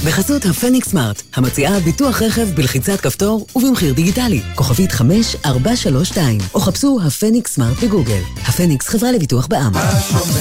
בחסות הפניקס סמארט, המציעה ביטוח רכב בלחיצת כפתור ובמחיר דיגיטלי. כוכבית 5432, או חפשו הפניקס סמארט בגוגל. הפניקס חברה לביטוח בע"מ.